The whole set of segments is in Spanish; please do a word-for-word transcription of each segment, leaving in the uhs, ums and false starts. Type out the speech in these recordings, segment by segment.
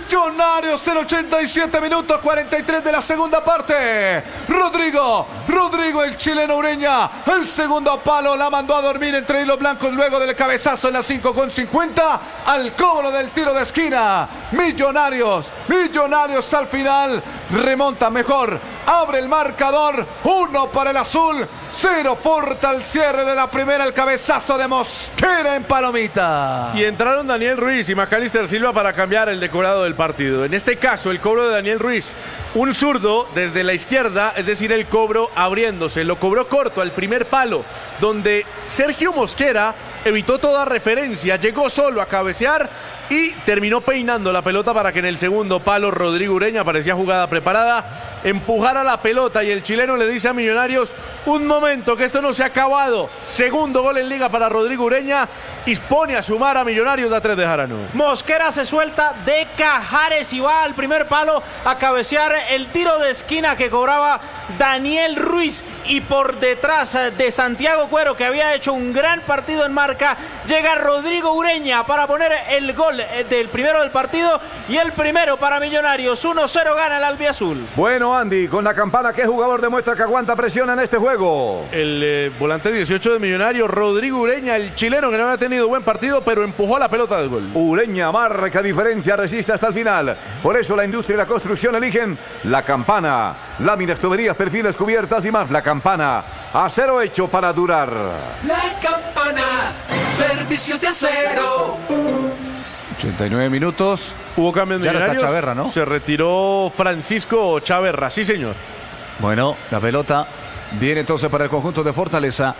Millonarios en ochenta y siete minutos cuarenta y tres de la segunda parte. Rodrigo, Rodrigo el chileno Ureña, el segundo palo la mandó a dormir entre hilos blancos luego del cabezazo en la cinco con cincuenta al cobro del tiro de esquina. Millonarios, Millonarios al final remonta mejor, abre el marcador, uno para el azul, cero Forta al cierre de la primera, el cabezazo de Mosquera en Palomita. Y entraron Daniel Ruiz y Macalister Silva para cambiar el decorado del partido. En este caso, el cobro de Daniel Ruiz, un zurdo desde la izquierda, es decir, el cobro abriéndose, lo cobró corto al primer palo, donde Sergio Mosquera evitó toda referencia, llegó solo a cabecear y terminó peinando la pelota para que en el segundo palo Rodrigo Ureña, parecía jugada preparada, empujara la pelota y el chileno le dice a Millonarios: un momento, que esto no se ha acabado. Segundo gol en liga para Rodrigo Ureña y pone a sumar a Millonarios da tres de Jarano. Mosquera se suelta de Cajares y va al primer palo a cabecear el tiro de esquina que cobraba Daniel Ruiz, y por detrás de Santiago Cuero, que había hecho un gran partido en marca, llega Rodrigo Ureña para poner el gol del primero del partido y el primero para Millonarios. uno cero gana el albiazul. Bueno, Andy, con la campana, ¿qué jugador demuestra que aguanta presión en este juego? El eh, volante dieciocho de Millonarios, Rodrigo Ureña, el chileno, que no había tenido buen partido, pero empujó la pelota del gol. Ureña marca diferencia, resiste hasta el final. Por eso la industria y la construcción eligen la campana. Láminas, tuberías, perfiles, cubiertas y más. La campana, acero hecho para durar. La campana, servicio de acero. ochenta y nueve minutos. Hubo cambio en Ya no está Millonarios. Chaverra, ¿no? Se retiró Francisco Chaverra, sí señor. Bueno, la pelota viene entonces para el conjunto de Fortaleza.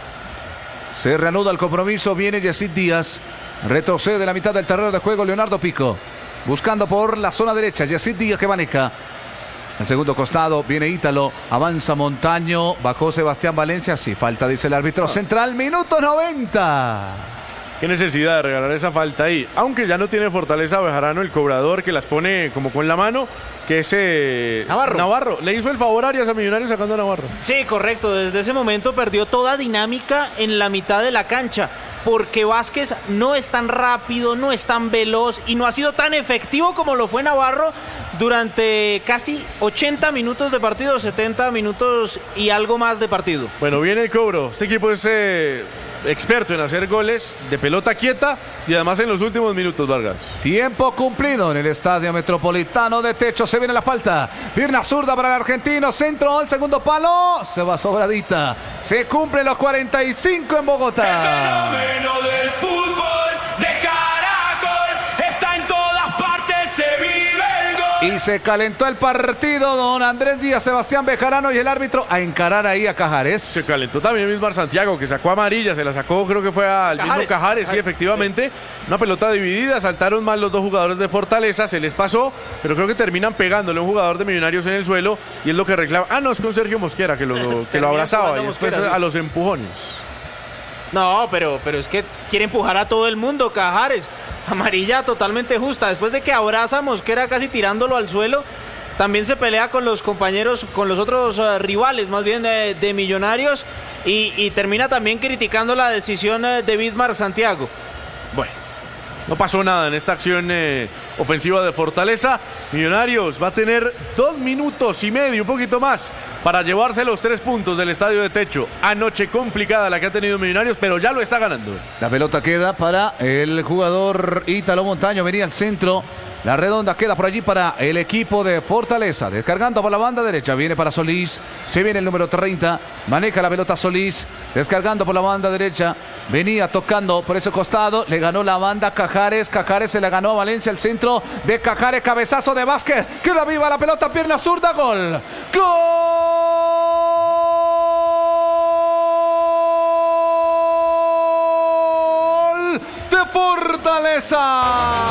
Se reanuda el compromiso, viene Yesid Díaz. Retrocede la mitad del terreno de juego Leonardo Pico. Buscando por la zona derecha, Yesid Díaz que maneja. El segundo costado viene Ítalo, avanza Montaño, bajó Sebastián Valencia, sí, falta, dice el árbitro central, minuto noventa. Qué necesidad de regalar esa falta ahí. Aunque ya no tiene Fortaleza Bejarano, el cobrador que las pone como con la mano, que es eh, Navarro. Navarro. Le hizo el favor a Arias a Millonarios sacando a Navarro. Sí, correcto. Desde ese momento perdió toda dinámica en la mitad de la cancha, porque Vázquez no es tan rápido, no es tan veloz y no ha sido tan efectivo como lo fue Navarro durante casi ochenta minutos de partido, setenta minutos y algo más de partido. Bueno, viene el cobro. Este equipo es eh, experto en hacer goles de pelota quieta y además en los últimos minutos, Vargas. Tiempo cumplido en el Estadio Metropolitano de Techo. Se viene la falta. Pierna zurda para el argentino. Centro al segundo palo. Se va sobradita. Se cumplen los cuarenta y cinco en Bogotá. Fenómeno del fútbol de Caracol está en todas partes, se vive el gol. Y se calentó el partido. Don Andrés Díaz, Sebastián Bejarano y el árbitro a encarar ahí a Cajares. Se calentó también Mismar Santiago, que sacó amarilla, se la sacó, creo que fue al Cajares, mismo Cajares, Cajares, sí, efectivamente. Una pelota dividida, saltaron mal los dos jugadores de Fortaleza, se les pasó, pero creo que terminan pegándole a un jugador de Millonarios en el suelo y es lo que reclama. Ah, no, es con Sergio Mosquera, que lo, que lo Termina abrazaba jugando y después Mosquera, sí. a los empujones. No, pero, pero es que quiere empujar a todo el mundo, Cajares. Amarilla totalmente justa. Después de que abraza a Mosquera casi tirándolo al suelo, también se pelea con los compañeros, con los otros uh, rivales, más bien de, de Millonarios, y, y termina también criticando la decisión uh, de Bismar Santiago. Bueno, no pasó nada en esta acción eh, ofensiva de Fortaleza. Millonarios va a tener dos minutos y medio, un poquito más, para llevarse los tres puntos del Estadio de Techo. Anoche complicada la que ha tenido Millonarios, pero ya lo está ganando. La pelota queda para el jugador Ítalo Montaño. Venía al centro. La redonda queda por allí para el equipo de Fortaleza. Descargando por la banda derecha. Viene para Solís. Se viene el número treinta. Maneja la pelota Solís. Descargando por la banda derecha. Venía tocando por ese costado. Le ganó la banda Cajares. Cajares se la ganó a Valencia. El centro de Cajares. Cabezazo de Vázquez. Queda viva la pelota. Pierna zurda. Gol. Gol de Fortaleza.